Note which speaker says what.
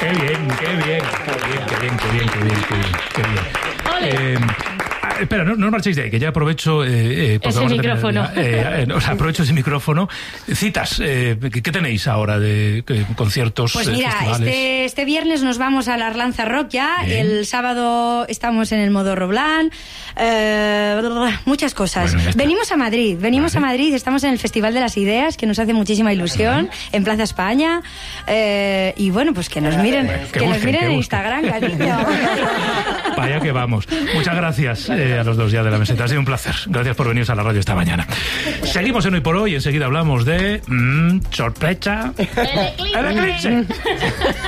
Speaker 1: Qué bien. Espera, no os marchéis de ahí, que ya aprovecho...
Speaker 2: ese micrófono.
Speaker 1: Aprovecho ese micrófono. Citas, ¿qué tenéis ahora de conciertos,
Speaker 3: Pues mira,
Speaker 1: festivales?
Speaker 3: este viernes nos vamos a la Arlanza Rock ya.
Speaker 1: Bien.
Speaker 3: El sábado estamos en el Modo Roblán. Muchas cosas.
Speaker 1: Bueno,
Speaker 3: venimos a Madrid, estamos en el Festival de las Ideas, que nos hace muchísima ilusión, en Plaza España. Y bueno, pues que nos miren, en Instagram, cariño.
Speaker 1: Para allá que vamos. Muchas gracias a los dos ya de la meseta. Ha sido un placer. Gracias por venir a la radio esta mañana. Seguimos en Hoy por Hoy. Enseguida hablamos de... sorpresa.
Speaker 2: El eclipse.